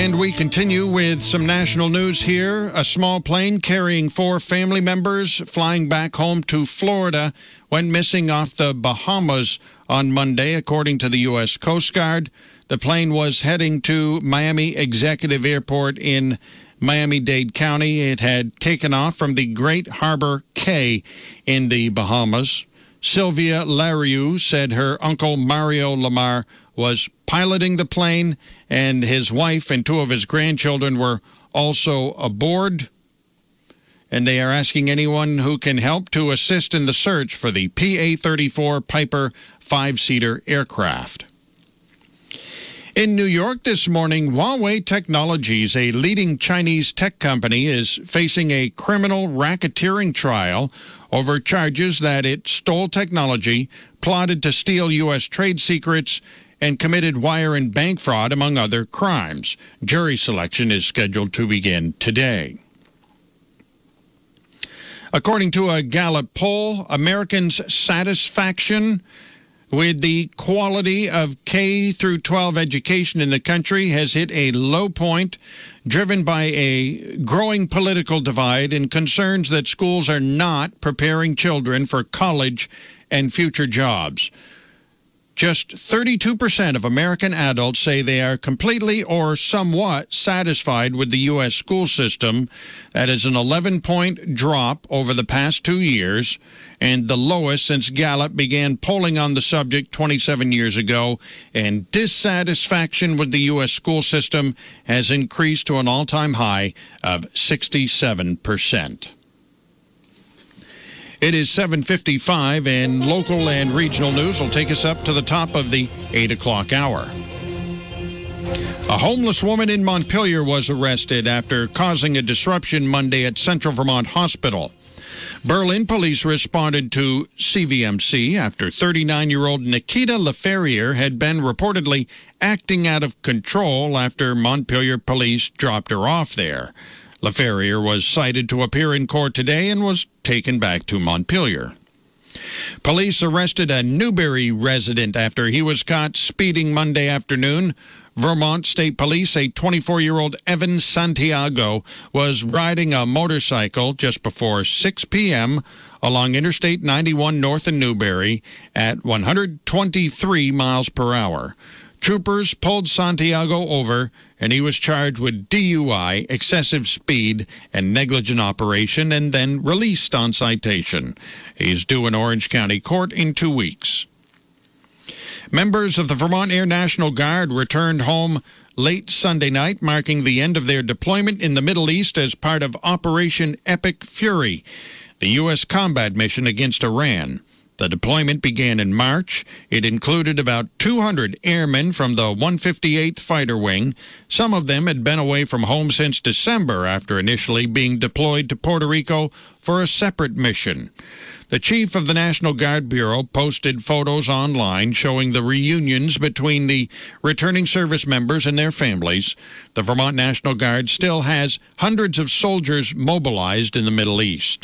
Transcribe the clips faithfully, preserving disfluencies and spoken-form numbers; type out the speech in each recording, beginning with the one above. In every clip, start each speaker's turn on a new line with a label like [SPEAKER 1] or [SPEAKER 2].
[SPEAKER 1] And we continue with some national news here. A small plane carrying four family members flying back home to Florida went missing off the Bahamas on Monday, according to the U S Coast Guard. The plane was heading to Miami Executive Airport in Miami-Dade County. It had taken off from the Great Harbor Cay in the Bahamas. Sylvia Lariou said her uncle Mario Lamar was piloting the plane, and his wife and two of his grandchildren were also aboard. And they are asking anyone who can help to assist in the search for the P A thirty-four Piper five-seater aircraft. In New York this morning, Huawei Technologies, a leading Chinese tech company, is facing a criminal racketeering trial over charges that it stole technology, plotted to steal U S trade secrets, and committed wire and bank fraud, among other crimes. Jury selection is scheduled to begin today. According to a Gallup poll, Americans' satisfaction with the quality of K through twelve education in the country has hit a low point, driven by a growing political divide and concerns that schools are not preparing children for college and future jobs. Just thirty-two percent of American adults say they are completely or somewhat satisfied with the U S school system. That is an eleven-point drop over the past two years and the lowest since Gallup began polling on the subject twenty-seven years ago. And dissatisfaction with the U S school system has increased to an all-time high of sixty-seven percent. It is seven fifty-five, and local and regional news will take us up to the top of the eight o'clock hour. A homeless woman in Montpelier was arrested after causing a disruption Monday at Central Vermont Hospital. Berlin police responded to C V M C after thirty-nine-year-old Nikita LaFerriere had been reportedly acting out of control after Montpelier police dropped her off there. LaFerriere was cited to appear in court today and was taken back to Montpelier. Police arrested a Newberry resident after he was caught speeding Monday afternoon. Vermont State Police, a twenty-four-year-old Evan Santiago, was riding a motorcycle just before six p.m. along Interstate ninety-one north of Newberry at one hundred twenty-three miles per hour. Troopers pulled Santiago over, and he was charged with D U I, excessive speed, and negligent operation, and then released on citation. He's due in Orange County Court in two weeks. Members of the Vermont Air National Guard returned home late Sunday night, marking the end of their deployment in the Middle East as part of Operation Epic Fury, the U S combat mission against Iran. The deployment began in March. It included about two hundred airmen from the one fifty-eighth Fighter Wing. Some of them had been away from home since December after initially being deployed to Puerto Rico for a separate mission. The chief of the National Guard Bureau posted photos online showing the reunions between the returning service members and their families. The Vermont National Guard still has hundreds of soldiers mobilized in the Middle East.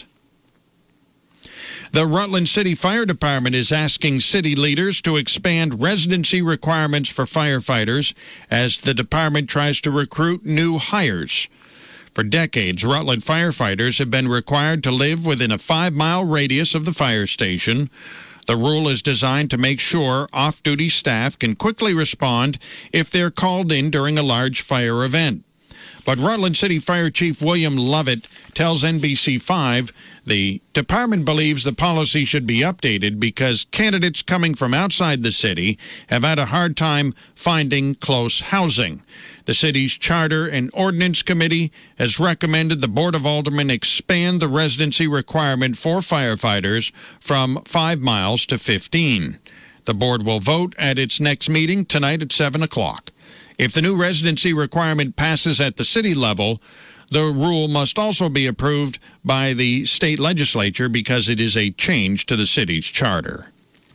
[SPEAKER 1] The Rutland City Fire Department is asking city leaders to expand residency requirements for firefighters as the department tries to recruit new hires. For decades, Rutland firefighters have been required to live within a five-mile radius of the fire station. The rule is designed to make sure off-duty staff can quickly respond if they're called in during a large fire event. But Rutland City Fire Chief William Lovett tells N B C five the department believes the policy should be updated because candidates coming from outside the city have had a hard time finding close housing. The city's Charter and Ordinance Committee has recommended the Board of Aldermen expand the residency requirement for firefighters from five miles to fifteen. The board will vote at its next meeting tonight at seven o'clock. If the new residency requirement passes at the city level, the rule must also be approved by the state legislature because it is a change to the city's charter.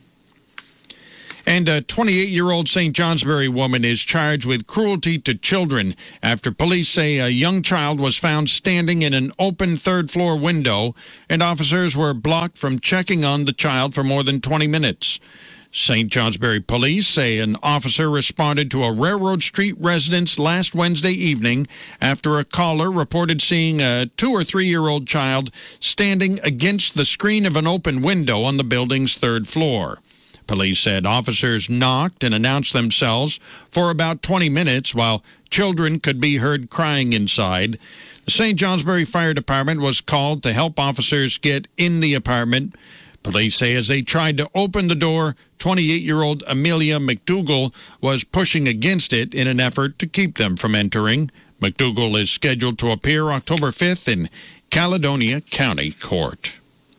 [SPEAKER 1] And a twenty-eight-year-old Saint Johnsbury woman is charged with cruelty to children after police say a young child was found standing in an open third-floor window and officers were blocked from checking on the child for more than twenty minutes. Saint Johnsbury police say an officer responded to a Railroad Street residence last Wednesday evening after a caller reported seeing a two- or three-year-old child standing against the screen of an open window on the building's third floor. Police said officers knocked and announced themselves for about twenty minutes while children could be heard crying inside. The Saint Johnsbury Fire Department was called to help officers get in the apartment. Police say as they tried to open the door, twenty-eight-year-old Amelia McDougall was pushing against it in an effort to keep them from entering. McDougall is scheduled to appear October fifth in Caledonia County Court.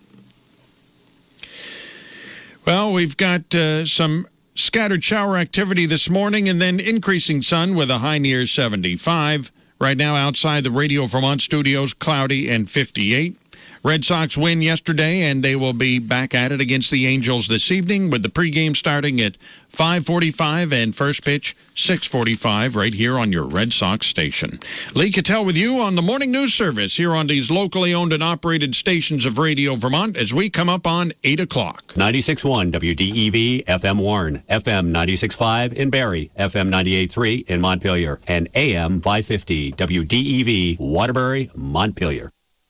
[SPEAKER 1] Well, we've got uh, some scattered shower activity this morning and then increasing sun with a high near seventy-five. Right now outside the Radio Vermont studios, cloudy and fifty-eight. Red Sox win yesterday, and they will be back at it against the Angels this evening with the pregame starting at five forty-five and first pitch six forty-five right here on your Red Sox station. Lee Cattell with you on the Morning News Service here on these locally owned and operated stations of Radio Vermont as we come up on eight o'clock.
[SPEAKER 2] ninety-six point one W D E V, F M Warren, F M ninety-six point five in Barrie, F M ninety-eight point three in Montpelier, and A M five fifty W D E V, Waterbury, Montpelier.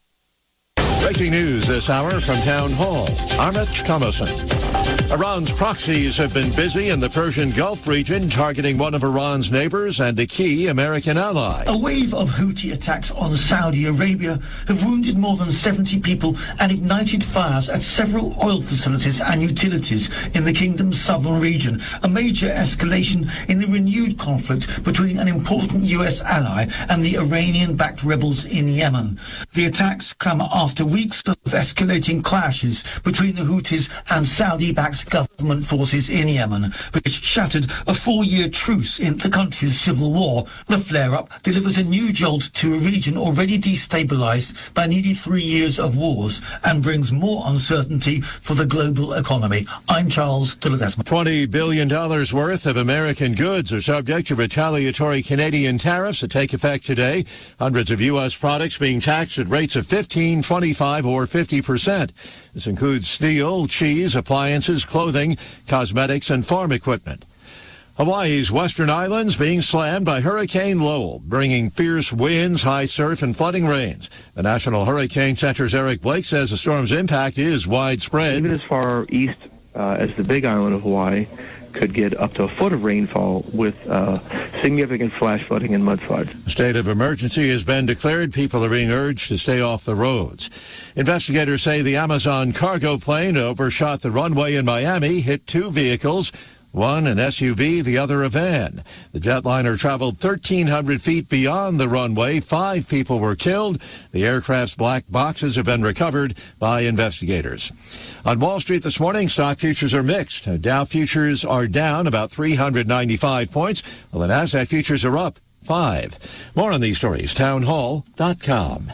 [SPEAKER 3] Breaking news this hour from Town Hall. Armich Thomason. Iran's proxies have been busy in the Persian Gulf region, targeting one of Iran's neighbors and a key American ally.
[SPEAKER 4] A wave of Houthi attacks on Saudi Arabia have wounded more than seventy people and ignited fires at several oil facilities and utilities in the kingdom's southern region, a major escalation in the renewed conflict between an important U S ally and the Iranian-backed rebels in Yemen. The attacks come after weeks of escalating clashes between the Houthis and Saudi-backed government forces in Yemen, which shattered a four-year truce in the country's civil war. The flare-up delivers a new jolt to a region already destabilized by nearly three years of wars and brings more uncertainty for the global economy. I'm Charles de Ledesma.
[SPEAKER 3] twenty billion dollars worth of American goods are subject to retaliatory Canadian tariffs that take effect today. Hundreds of U S products being taxed at rates of fifteen, twenty-five, or fifty percent. This includes steel, cheese, appliances, clothing, cosmetics, and farm equipment. Hawaii's western islands being slammed by Hurricane Lowell, bringing fierce winds, high surf, and flooding rains. The National Hurricane Center's Eric Blake says the storm's impact is widespread.
[SPEAKER 5] Even as far east uh, as the Big Island of Hawaii could get up to a foot of rainfall with uh, significant flash flooding and mudslide.
[SPEAKER 3] A state of emergency has been declared. People are being urged to stay off the roads. Investigators say the Amazon cargo plane overshot the runway in Miami, hit two vehicles, one an S U V, the other a van. The jetliner traveled thirteen hundred feet beyond the runway. Five people were killed. The aircraft's black boxes have been recovered by investigators. On Wall Street this morning, stock futures are mixed. Dow futures are down about three hundred ninety-five points, while the NASDAQ futures are up five. More on these stories, town hall dot com.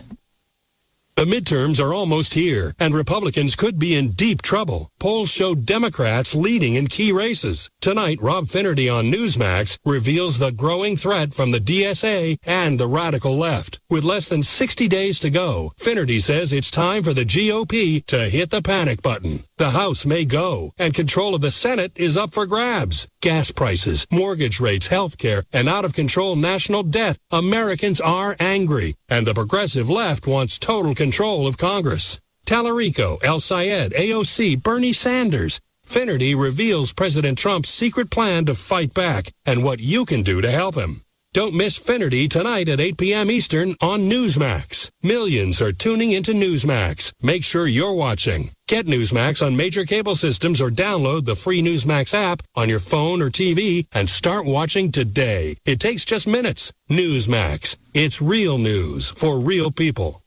[SPEAKER 6] The midterms are almost here, and Republicans could be in deep trouble. Polls show Democrats leading in key races. Tonight, Rob Finnerty on Newsmax reveals the growing threat from the D S A and the radical left. With less than sixty days to go, Finnerty says it's time for the G O P to hit the panic button. The House may go, and control of the Senate is up for grabs. Gas prices, mortgage rates, health care, and out-of-control national debt. Americans are angry, and the progressive left wants total control of Congress. Tallarico, El Sayed, A O C, Bernie Sanders. Finnerty reveals President Trump's secret plan to fight back and what you can do to help him. Don't miss Finnerty tonight at eight p.m. Eastern on Newsmax. Millions are tuning into Newsmax. Make sure you're watching. Get Newsmax on major cable systems or download the free Newsmax app on your phone or T V and start watching today. It takes just minutes. Newsmax. It's real news for real people.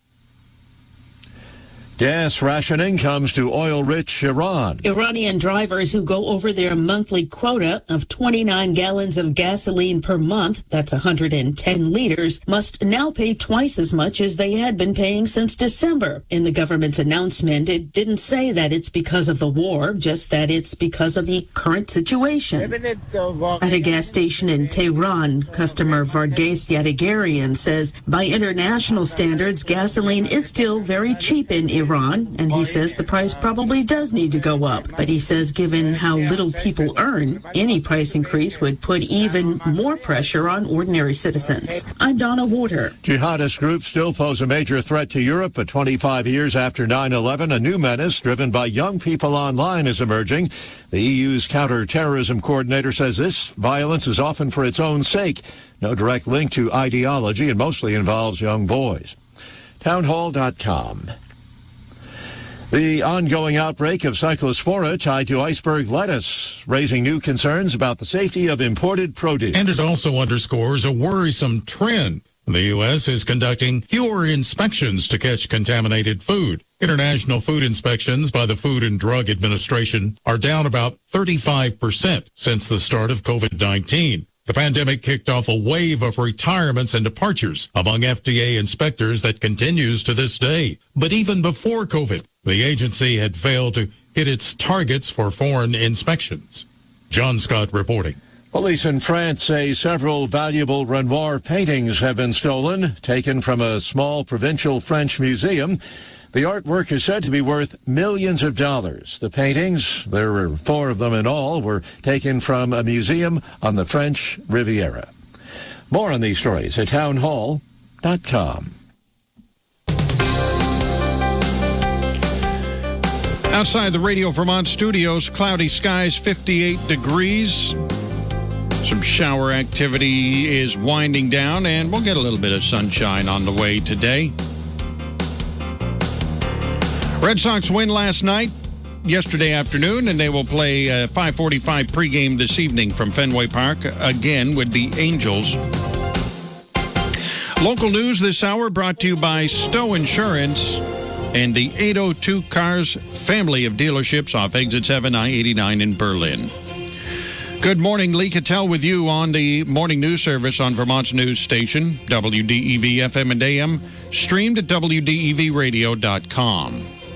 [SPEAKER 3] Gas rationing comes to oil-rich Iran.
[SPEAKER 7] Iranian drivers who go over their monthly quota of twenty-nine gallons of gasoline per month, that's one hundred ten liters, must now pay twice as much as they had been paying since December. In the government's announcement, it didn't say that it's because of the war, just that it's because of the current situation. At a gas station in Tehran, customer Varghese Yadagarian says by international standards, gasoline is still very cheap in Iran. Iran, and he says the price probably does need to go up. But he says given how little people earn, any price increase would put even more pressure on ordinary citizens. I'm Donna Warder.
[SPEAKER 3] Jihadist groups still pose a major threat to Europe, but twenty-five years after nine eleven, a new menace driven by young people online is emerging. The E U's counter-terrorism coordinator says this violence is often for its own sake. No direct link to ideology and mostly involves young boys. townhall dot com. The ongoing outbreak of cyclospora tied to iceberg lettuce, raising new concerns about the safety of imported produce.
[SPEAKER 8] And it also underscores a worrisome trend. The U S is conducting fewer inspections to catch contaminated food. International food inspections by the Food and Drug Administration are down about thirty-five percent since the start of COVID nineteen. The pandemic kicked off a wave of retirements and departures among F D A inspectors that continues to this day. But even before COVID, the agency had failed to hit its targets for foreign inspections. John Scott reporting.
[SPEAKER 3] Police in France say several valuable Renoir paintings have been stolen, taken from a small provincial French museum. The artwork is said to be worth millions of dollars. The paintings, there were four of them in all, were taken from a museum on the French Riviera. More on these stories at townhall dot com.
[SPEAKER 1] Outside the Radio Vermont studios, cloudy skies, fifty-eight degrees. Some shower activity is winding down, and we'll get a little bit of sunshine on the way today. Red Sox win last night, yesterday afternoon, and they will play a five forty-five pregame this evening from Fenway Park, again with the Angels. Local news this hour brought to you by Stowe Insurance and the eight oh two Cars family of dealerships off Exit seven, I eighty-nine in Berlin. Good morning, Lee Cattell with you on the morning news service on Vermont's news station, W D E V F M and A M, streamed at W D E V radio dot com.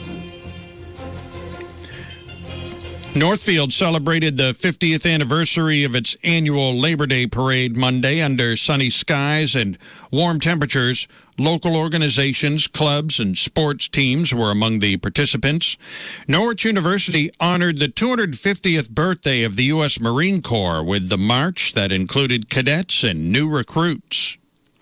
[SPEAKER 1] Northfield celebrated the fiftieth anniversary of its annual Labor Day parade Monday under sunny skies and warm temperatures. Local organizations, clubs, and sports teams were among the participants. Norwich University honored the two hundred fiftieth birthday of the U S Marine Corps with the march that included cadets and new recruits.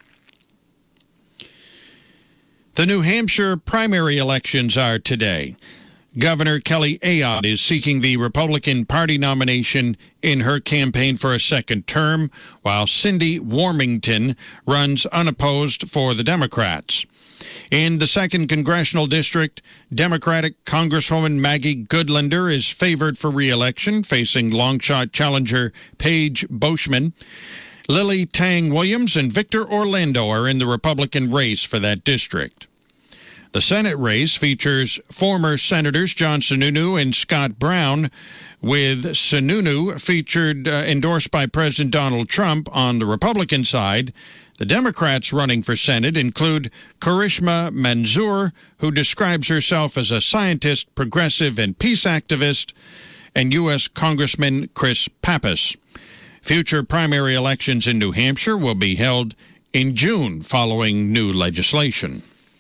[SPEAKER 1] The New Hampshire primary elections are today. Governor Kelly Ayotte is seeking the Republican Party nomination in her campaign for a second term, while Cindy Warmington runs unopposed for the Democrats. In the second congressional district, Democratic Congresswoman Maggie Goodlander is favored for re-election, facing longshot challenger Paige Boschman. Lily Tang Williams and Victor Orlando are in the Republican race for that district. The Senate race features former Senators John Sununu and Scott Brown, with Sununu featured uh, endorsed by President Donald Trump on the Republican side. The Democrats running for Senate include Karishma Manzoor, who describes herself as a scientist, progressive, and peace activist, and U S Congressman Chris Pappas. Future primary elections in New Hampshire will be held in June following new legislation.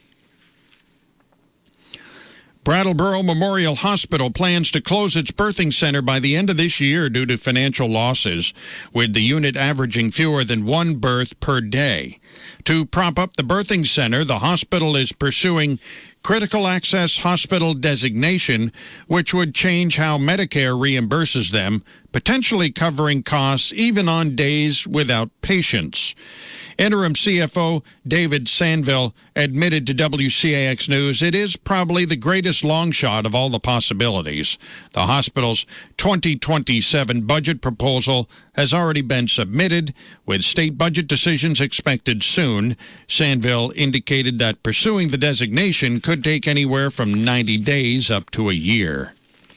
[SPEAKER 1] Brattleboro Memorial Hospital plans to close its birthing center by the end of this year due to financial losses, with the unit averaging fewer than one birth per day. To prop up the birthing center, the hospital is pursuing critical access hospital designation, which would change how Medicare reimburses them, potentially covering costs even on days without patients. Interim C F O David Sanville admitted to W C A X News it is probably the greatest long shot of all the possibilities. The hospital's twenty twenty-seven budget proposal has already been submitted, with state budget decisions expected soon. Sanville indicated that pursuing the designation could take anywhere from ninety days up to a year.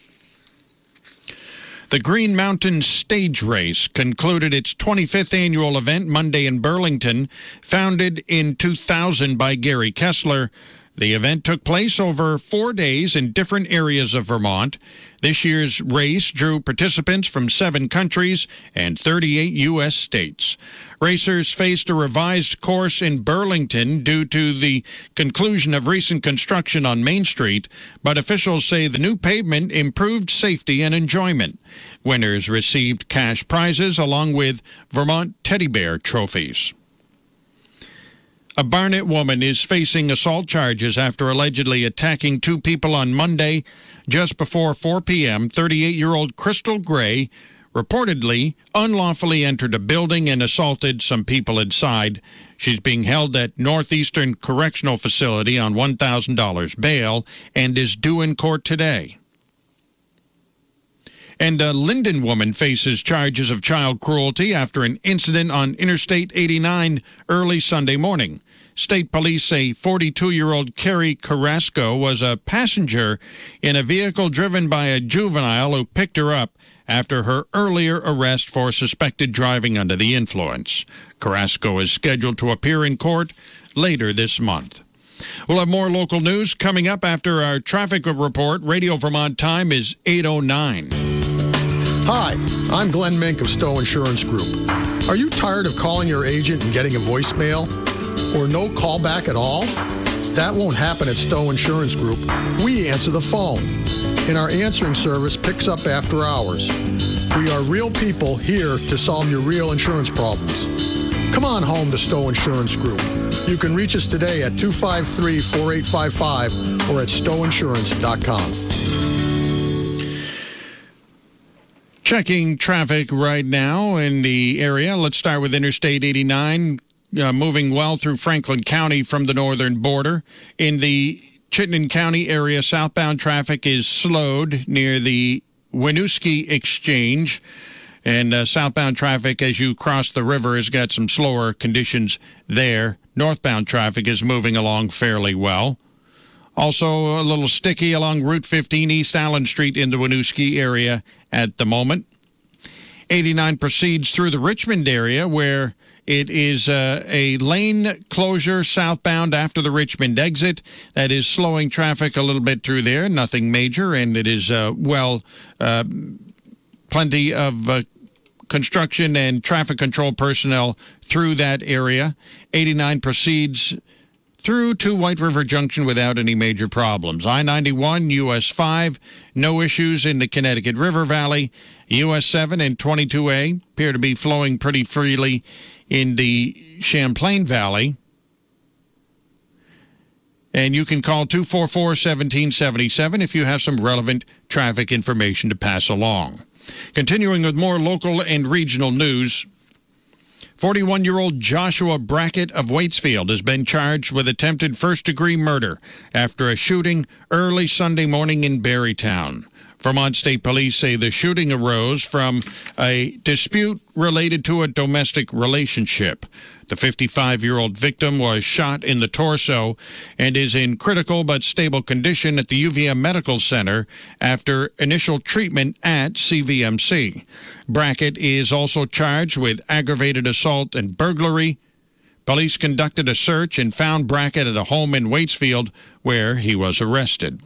[SPEAKER 1] The Green Mountain Stage Race concluded its twenty-fifth annual event Monday in Burlington. Founded in two thousand by Gary Kessler, The event took place over four days in different areas of Vermont. This year's race drew participants from seven countries and thirty-eight U S states. Racers faced a revised course in Burlington due to the conclusion of recent construction on Main Street, but officials say the new pavement improved safety and enjoyment. Winners received cash prizes along with Vermont teddy bear trophies. A Barnet woman is facing assault charges after allegedly attacking two people on Monday just before four p.m. thirty-eight-year-old Crystal Gray reportedly unlawfully entered a building and assaulted some people inside. She's being held at Northeastern Correctional Facility on one thousand dollars bail and is due in court today. And a Linden woman faces charges of child cruelty after an incident on Interstate eighty-nine early Sunday morning. State police say forty-two-year-old Carrie Carrasco was a passenger in a vehicle driven by a juvenile who picked her up after her earlier arrest for suspected driving under the influence. Carrasco is scheduled to appear in court later this month. We'll have more local news coming up after our traffic report. Radio Vermont time is eight oh nine.
[SPEAKER 9] Hi, I'm Glenn Mink of Stowe Insurance Group. Are you tired of calling your agent and getting a voicemail? Or no callback at all? That won't happen at Stowe Insurance Group. We answer the phone, and our answering service picks up after hours. We are real people here to solve your real insurance problems. Come on home to Stowe Insurance Group. You can reach us today at two five three, four eight five five or at stowe insurance dot com.
[SPEAKER 1] Checking traffic right now in the area. Let's start with Interstate eighty-nine, uh, moving well through Franklin County from the northern border. In the Chittenden County area, southbound traffic is slowed near the Winooski Exchange. And uh, southbound traffic as you cross the river has got some slower conditions there. Northbound traffic is moving along fairly well. Also a little sticky along Route fifteen East Allen Street in the Winooski area at the moment. eighty-nine proceeds through the Richmond area where it is uh, a lane closure southbound after the Richmond exit. That is slowing traffic a little bit through there. Nothing major, and it is, uh, well, uh, plenty of uh, construction and traffic control personnel through that area. eighty-nine proceeds through to White River Junction without any major problems. I ninety-one, U S five, no issues in the Connecticut River Valley. U S seven and twenty-two A appear to be flowing pretty freely in the Champlain Valley. And you can call two four four, one seven seven seven if you have some relevant traffic information to pass along. Continuing with more local and regional news, forty-one-year-old Joshua Brackett of Waitsfield has been charged with attempted first-degree murder after a shooting early Sunday morning in Barrytown. Vermont State Police say the shooting arose from a dispute related to a domestic relationship. The fifty-five-year-old victim was shot in the torso and is in critical but stable condition at the U V M Medical Center after initial treatment at C V M C. Brackett is also charged with aggravated assault and burglary. Police conducted a search and found Brackett at a home in Waitsfield where he was arrested.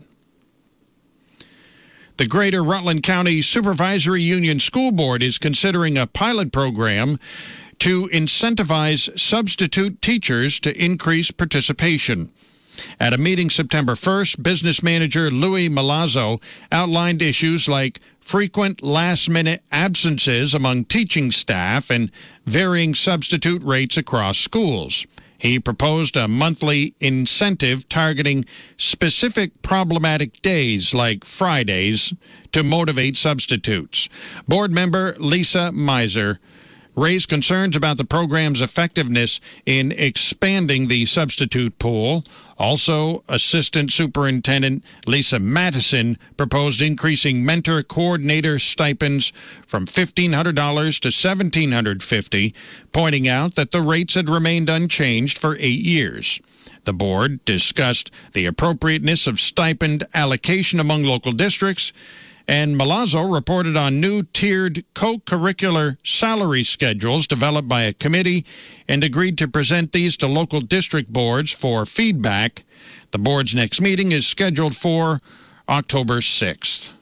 [SPEAKER 1] The Greater Rutland County Supervisory Union School Board is considering a pilot program to incentivize substitute teachers to increase participation. At a meeting September first, business manager Louis Malazzo outlined issues like frequent last-minute absences among teaching staff and varying substitute rates across schools. He proposed a monthly incentive targeting specific problematic days like Fridays to motivate substitutes. Board member Lisa Miser raised concerns about the program's effectiveness in expanding the substitute pool. Also, Assistant Superintendent Lisa Mattison proposed increasing mentor coordinator stipends from fifteen hundred dollars to seventeen hundred fifty dollars, pointing out that the rates had remained unchanged for eight years. The board discussed the appropriateness of stipend allocation among local districts And Milazzo reported on new tiered co-curricular salary schedules developed by a committee and agreed to present these to local district boards for feedback. The board's next meeting is scheduled for October sixth.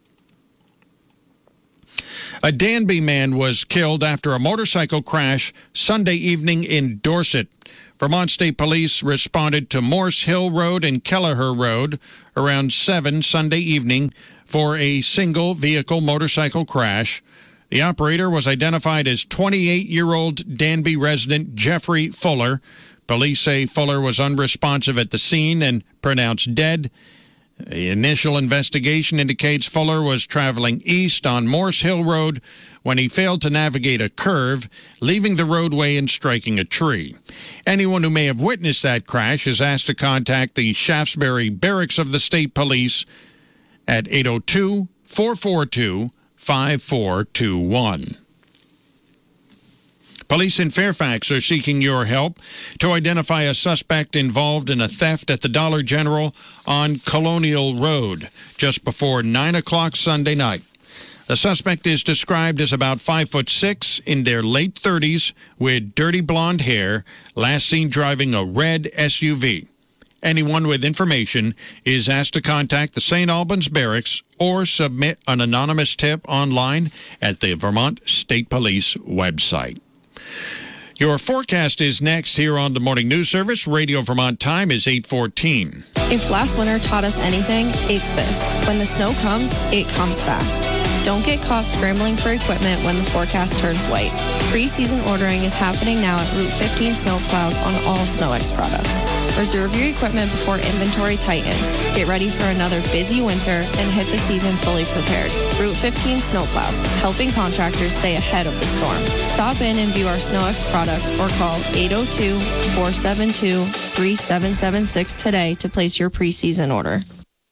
[SPEAKER 1] A Danby man was killed after a motorcycle crash Sunday evening in Dorset. Vermont State Police responded to Morse Hill Road and Kelleher Road around seven Sunday evening for a single vehicle motorcycle crash. The operator was identified as twenty-eight-year-old Danby resident Jeffrey Fuller. Police say Fuller was unresponsive at the scene and pronounced dead. The initial investigation indicates Fuller was traveling east on Morse Hill Road when he failed to navigate a curve, leaving the roadway and striking a tree. Anyone who may have witnessed that crash is asked to contact the Shaftesbury Barracks of the State Police at eight oh two, four four two, five four two one. Police in Fairfax are seeking your help to identify a suspect involved in a theft at the Dollar General on Colonial Road just before nine o'clock Sunday night. The suspect is described as about five foot six, in their late thirties, with dirty blonde hair, last seen driving a red S U V. Anyone with information is asked to contact the Saint Albans Barracks or submit an anonymous tip online at the Vermont State Police website. Your forecast is next here on the Morning News Service. Radio Vermont time is eight fourteen.
[SPEAKER 10] If last winter taught us anything, it's this. When the snow comes, it comes fast. Don't get caught scrambling for equipment when the forecast turns white. Pre-season ordering is happening now at Route fifteen snowplows on all SnowX products. Reserve your equipment before inventory tightens. Get ready for another busy winter and hit the season fully prepared. Route fifteen snowplows, helping contractors stay ahead of the storm. Stop in and view our SnowX products or call eight oh two, four seven two, three seven seven six today to place your pre-season order.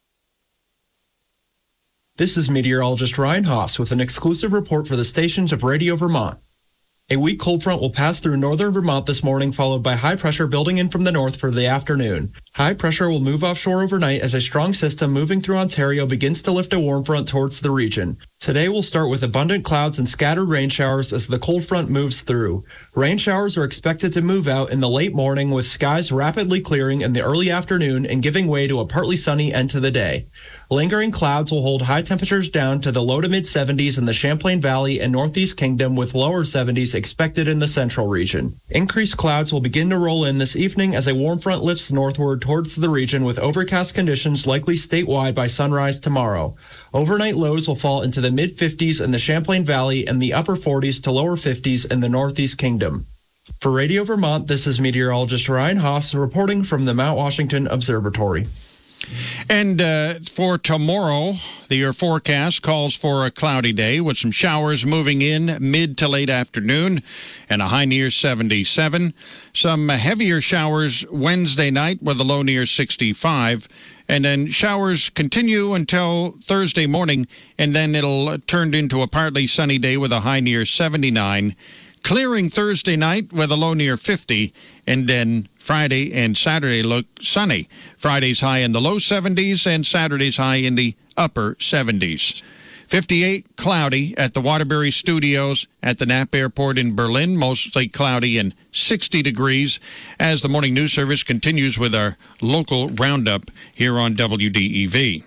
[SPEAKER 11] This is meteorologist Ryan Haas with an exclusive report for the stations of Radio Vermont. A weak cold front will pass through northern Vermont this morning, followed by high pressure building in from the north for the afternoon. High pressure will move offshore overnight as a strong system moving through Ontario begins to lift a warm front towards the region. Today will start with abundant clouds and scattered rain showers as the cold front moves through. Rain showers are expected to move out in the late morning, with skies rapidly clearing in the early afternoon and giving way to a partly sunny end to the day. Lingering clouds will hold high temperatures down to the low to mid seventies in the Champlain Valley and Northeast Kingdom, with lower seventies expected in the central region. Increased clouds will begin to roll in this evening as a warm front lifts northward towards the region, with overcast conditions likely statewide by sunrise tomorrow. Overnight lows will fall into the mid fifties in the Champlain Valley and the upper forties to lower fifties in the Northeast Kingdom. For Radio Vermont, this is meteorologist Ryan Haas reporting from the Mount Washington Observatory.
[SPEAKER 1] And uh, for tomorrow, the your forecast calls for a cloudy day with some showers moving in mid to late afternoon and a high near seventy-seven. Some heavier showers Wednesday night with a low near sixty-five. And then showers continue until Thursday morning, and then it'll turn into a partly sunny day with a high near seventy-nine. Clearing Thursday night with a low near fifty, and then Friday and Saturday look sunny. Friday's high in the low seventies and Saturday's high in the upper seventies. fifty-eight cloudy at the Waterbury Studios at the Knapp Airport in Berlin, mostly cloudy and sixty degrees as the Morning News Service continues with our local roundup here on W D E V.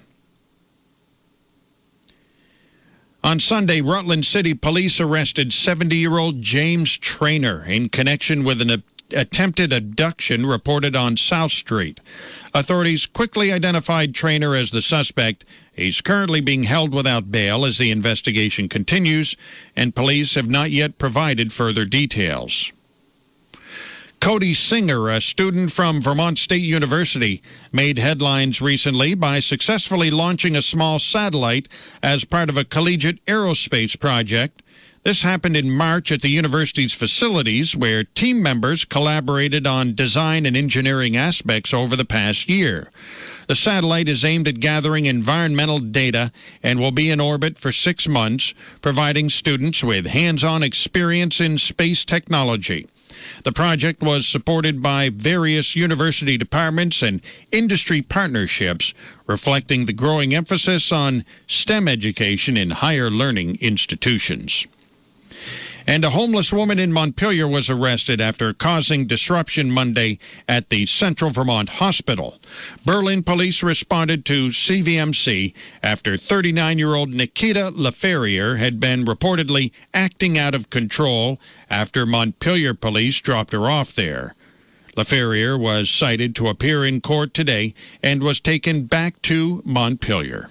[SPEAKER 1] On Sunday, Rutland City Police arrested seventy-year-old James Trainer in connection with an attempted abduction reported on South Street. Authorities quickly identified Trainer as the suspect. He's currently being held without bail as the investigation continues, and police have not yet provided further details. Cody Singer, a student from Vermont State University, made headlines recently by successfully launching a small satellite as part of a collegiate aerospace project. This happened in March at the university's facilities, where team members collaborated on design and engineering aspects over the past year. The satellite is aimed at gathering environmental data and will be in orbit for six months, providing students with hands-on experience in space technology. The project was supported by various university departments and industry partnerships, reflecting the growing emphasis on STEM education in higher learning institutions. And a homeless woman in Montpelier was arrested after causing disruption Monday at the Central Vermont Hospital. Berlin police responded to C V M C after thirty-nine-year-old Nikita LaFerrier had been reportedly acting out of control after Montpelier police dropped her off there. LaFerrier was cited to appear in court today and was taken back to Montpelier.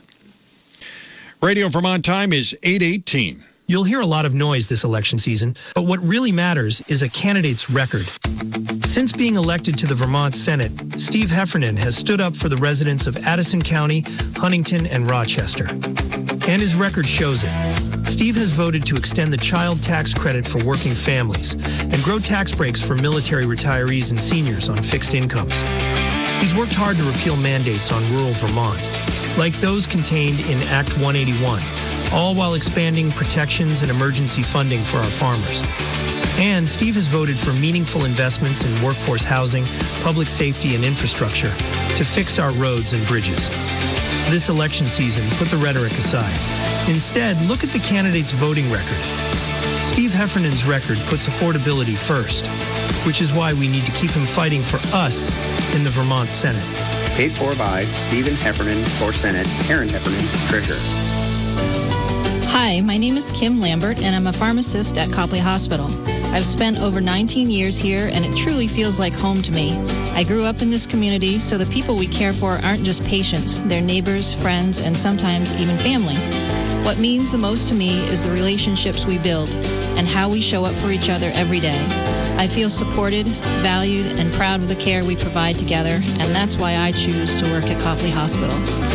[SPEAKER 1] Radio Vermont time is eight eighteen.
[SPEAKER 12] You'll hear a lot of noise this election season, but what really matters is a candidate's record. Since being elected to the Vermont Senate, Steve Heffernan has stood up for the residents of Addison County, Huntington, and Rochester. And his record shows it. Steve has voted to extend the child tax credit for working families and grow tax breaks for military retirees and seniors on fixed incomes. He's worked hard to repeal mandates on rural Vermont, like those contained in Act one eighty-one, all while expanding protections and emergency funding for our farmers. And Steve has voted for meaningful investments in workforce housing, public safety, and infrastructure to fix our roads and bridges. This election season, put the rhetoric aside. Instead, look at the candidate's voting record. Steve Heffernan's record puts affordability first, which is why we need to keep him fighting for us in the Vermont Senate.
[SPEAKER 13] Paid for by Stephen Heffernan for Senate, Aaron Heffernan, Treasurer.
[SPEAKER 14] Hi, my name is Kim Lambert, and I'm a pharmacist at Copley Hospital. I've spent over nineteen years here, and it truly feels like home to me. I grew up in this community, so the people we care for aren't just patients. They're neighbors, friends, and sometimes even family. What means the most to me is the relationships we build and how we show up for each other every day. I feel supported, valued, and proud of the care we provide together, and that's why I choose to work at Copley Hospital.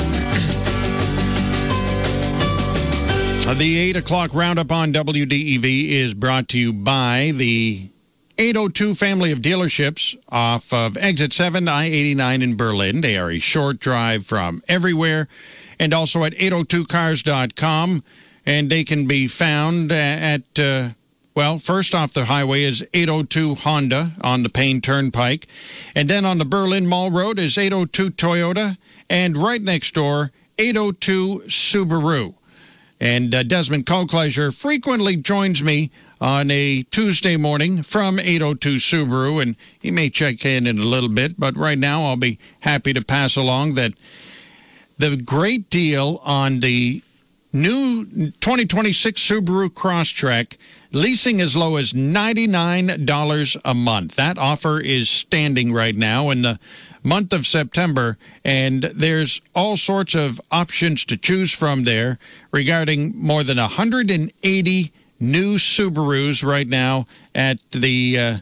[SPEAKER 1] The eight o'clock roundup on W D E V is brought to you by the eight oh two family of dealerships off of Exit seven, I eighty-nine in Berlin. They are a short drive from everywhere, and also at eight oh two cars dot com. And they can be found at, uh, well, first off the highway is eight oh two Honda on the Payne Turnpike. And then on the Berlin Mall Road is eight oh two Toyota. And right next door, eight oh two Subaru. And uh, Desmond Colcleisure frequently joins me on a Tuesday morning from eight oh two Subaru, and he may check in in a little bit, but right now I'll be happy to pass along that the great deal on the new twenty twenty-six Subaru Crosstrek, leasing as low as ninety-nine dollars a month. That offer is standing right now in the month of September, and there's all sorts of options to choose from there regarding more than one hundred eighty new Subarus right now at the uh,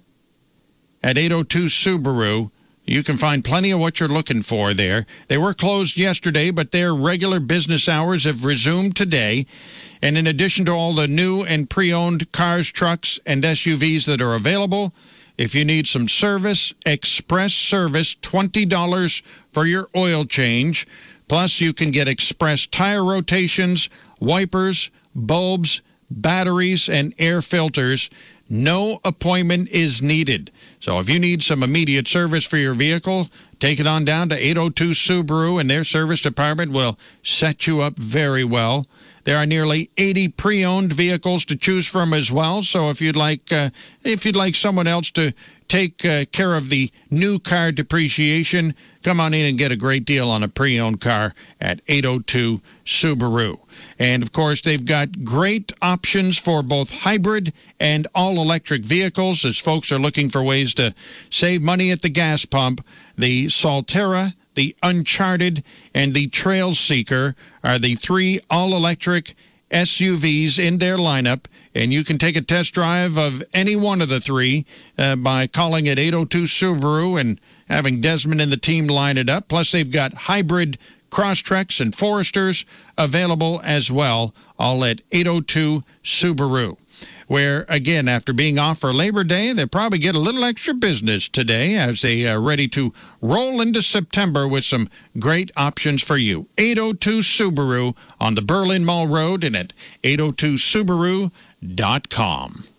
[SPEAKER 1] at eight oh two Subaru. You can find plenty of what you're looking for there. They were closed yesterday, but their regular business hours have resumed today. And in addition to all the new and pre-owned cars, trucks, and S U Vs that are available, if you need some service, express service, twenty dollars for your oil change. Plus, you can get express tire rotations, wipers, bulbs, batteries, and air filters. No appointment is needed. So if you need some immediate service for your vehicle, take it on down to eight oh two Subaru, and their service department will set you up very well. There are nearly eighty pre-owned vehicles to choose from as well. So if you'd like, uh, if you'd like someone else to take uh, care of the new car depreciation, come on in and get a great deal on a pre-owned car at eight oh two Subaru. And of course, they've got great options for both hybrid and all-electric vehicles as folks are looking for ways to save money at the gas pump. The Solterra, the Uncharted, and the Trail Seeker are the three all-electric S U Vs in their lineup, and you can take a test drive of any one of the three uh, by calling at eight oh two Subaru and having Desmond and the team line it up. Plus, they've got hybrid Crosstreks and Foresters available as well, all at eight oh two Subaru. Where, again, after being off for Labor Day, they probably get a little extra business today as they are ready to roll into September with some great options for you. eight oh two Subaru on the Berlin Mall Road and at eight oh two Subaru dot com.